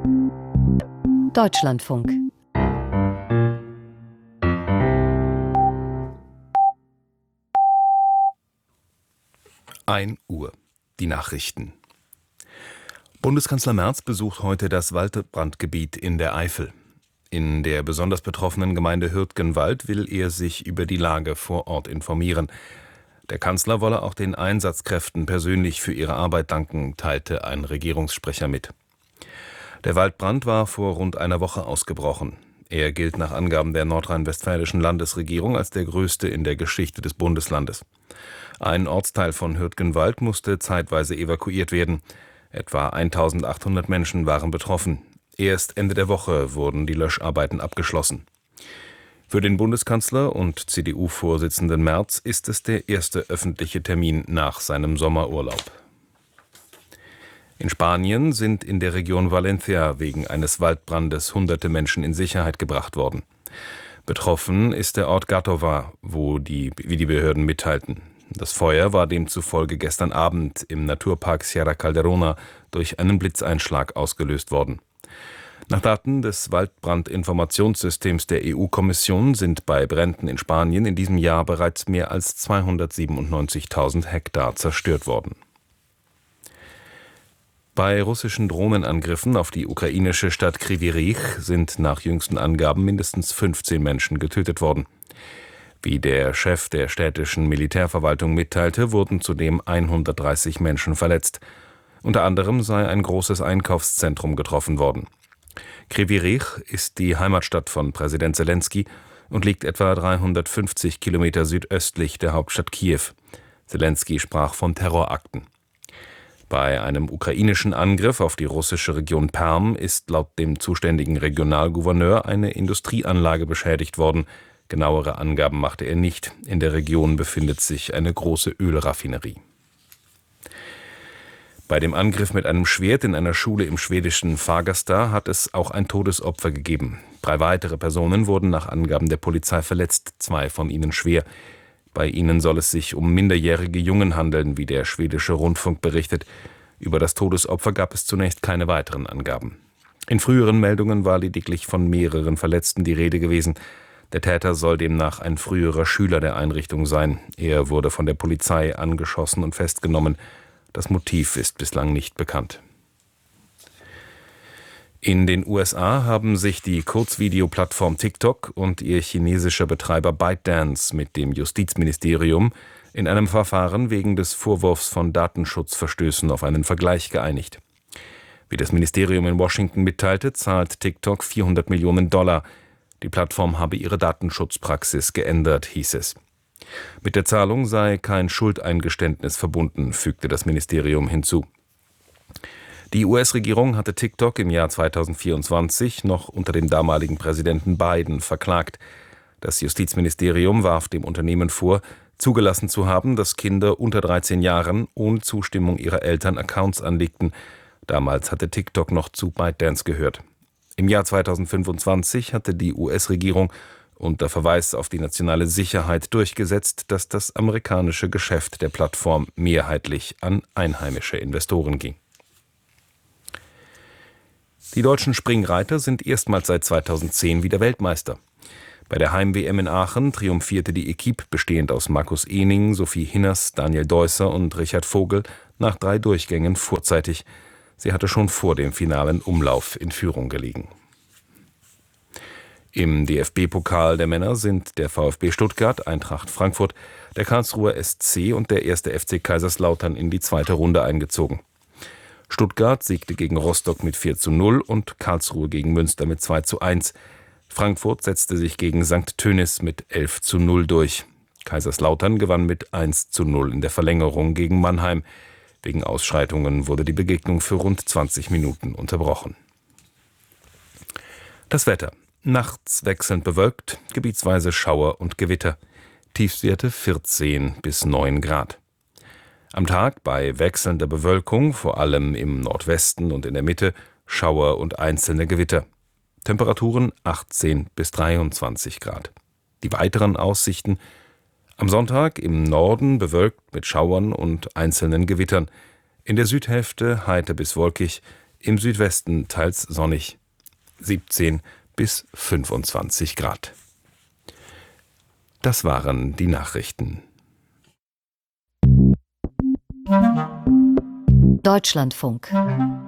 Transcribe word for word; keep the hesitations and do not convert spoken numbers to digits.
Deutschlandfunk. ein Uhr. Die Nachrichten. Bundeskanzler Merz besucht heute das Waldbrandgebiet in der Eifel. In der besonders betroffenen Gemeinde Hürtgenwald will er sich über die Lage vor Ort informieren. Der Kanzler wolle auch den Einsatzkräften persönlich für ihre Arbeit danken, teilte ein Regierungssprecher mit. Der Waldbrand war vor rund einer Woche ausgebrochen. Er gilt nach Angaben der nordrhein-westfälischen Landesregierung als der größte in der Geschichte des Bundeslandes. Ein Ortsteil von Hürtgenwald musste zeitweise evakuiert werden. Etwa eintausendachthundert Menschen waren betroffen. Erst Ende der Woche wurden die Löscharbeiten abgeschlossen. Für den Bundeskanzler und C D U-Vorsitzenden Merz ist es der erste öffentliche Termin nach seinem Sommerurlaub. In Spanien sind in der Region Valencia wegen eines Waldbrandes hunderte Menschen in Sicherheit gebracht worden. Betroffen ist der Ort Gàtova, wo die, wie die Behörden mitteilten. Das Feuer war demzufolge gestern Abend im Naturpark Sierra Calderona durch einen Blitzeinschlag ausgelöst worden. Nach Daten des Waldbrandinformationssystems der E U-Kommission sind bei Bränden in Spanien in diesem Jahr bereits mehr als zweihundertsiebenundneunzigtausend Hektar zerstört worden. Bei russischen Drohnenangriffen auf die ukrainische Stadt Kryvyi Rih sind nach jüngsten Angaben mindestens fünfzehn Menschen getötet worden. Wie der Chef der städtischen Militärverwaltung mitteilte, wurden zudem hundertdreißig Menschen verletzt. Unter anderem sei ein großes Einkaufszentrum getroffen worden. Kryvyi Rih ist die Heimatstadt von Präsident Selenskyj und liegt etwa dreihundertfünfzig Kilometer südöstlich der Hauptstadt Kiew. Selenskyj sprach von Terrorakten. Bei einem ukrainischen Angriff auf die russische Region Perm ist laut dem zuständigen Regionalgouverneur eine Industrieanlage beschädigt worden. Genauere Angaben machte er nicht. In der Region befindet sich eine große Ölraffinerie. Bei dem Angriff mit einem Schwert in einer Schule im schwedischen Fagersta hat es auch ein Todesopfer gegeben. Drei weitere Personen wurden nach Angaben der Polizei verletzt, zwei von ihnen schwer. Bei ihnen soll es sich um minderjährige Jungen handeln, wie der schwedische Rundfunk berichtet. Über das Todesopfer gab es zunächst keine weiteren Angaben. In früheren Meldungen war lediglich von mehreren Verletzten die Rede gewesen. Der Täter soll demnach ein früherer Schüler der Einrichtung sein. Er wurde von der Polizei angeschossen und festgenommen. Das Motiv ist bislang nicht bekannt. In den U S A haben sich die Kurzvideoplattform TikTok und ihr chinesischer Betreiber ByteDance mit dem Justizministerium in einem Verfahren wegen des Vorwurfs von Datenschutzverstößen auf einen Vergleich geeinigt. Wie das Ministerium in Washington mitteilte, zahlt TikTok vierhundert Millionen Dollar. Die Plattform habe ihre Datenschutzpraxis geändert, hieß es. Mit der Zahlung sei kein Schuldeingeständnis verbunden, fügte das Ministerium hinzu. Die U S-Regierung hatte TikTok im Jahr zweitausendvierundzwanzig noch unter dem damaligen Präsidenten Biden verklagt. Das Justizministerium warf dem Unternehmen vor, zugelassen zu haben, dass Kinder unter dreizehn Jahren ohne Zustimmung ihrer Eltern Accounts anlegten. Damals hatte TikTok noch zu ByteDance gehört. Im Jahr zweitausendfünfundzwanzig hatte die U S-Regierung unter Verweis auf die nationale Sicherheit durchgesetzt, dass das amerikanische Geschäft der Plattform mehrheitlich an einheimische Investoren ging. Die deutschen Springreiter sind erstmals seit zweitausendzehn wieder Weltmeister. Bei der Heim-W M in Aachen triumphierte die Equipe, bestehend aus Markus Ehning, Sophie Hinners, Daniel Deusser und Richard Vogel, nach drei Durchgängen vorzeitig. Sie hatte schon vor dem finalen Umlauf in Führung gelegen. Im D F B-Pokal der Männer sind der VfB Stuttgart, Eintracht Frankfurt, der Karlsruher S C und der erste F C Kaiserslautern in die zweite Runde eingezogen. Stuttgart siegte gegen Rostock mit vier zu null und Karlsruhe gegen Münster mit zwei zu eins. Frankfurt setzte sich gegen Sankt Tönis mit elf zu null durch. Kaiserslautern gewann mit eins zu null in der Verlängerung gegen Mannheim. Wegen Ausschreitungen wurde die Begegnung für rund zwanzig Minuten unterbrochen. Das Wetter. Nachts wechselnd bewölkt, gebietsweise Schauer und Gewitter. Tiefstwerte vierzehn bis neun Grad. Am Tag bei wechselnder Bewölkung, vor allem im Nordwesten und in der Mitte, Schauer und einzelne Gewitter. Temperaturen achtzehn bis dreiundzwanzig Grad. Die weiteren Aussichten: am Sonntag im Norden bewölkt mit Schauern und einzelnen Gewittern. In der Südhälfte heiter bis wolkig, im Südwesten teils sonnig, siebzehn bis fünfundzwanzig Grad. Das waren die Nachrichten. Deutschlandfunk.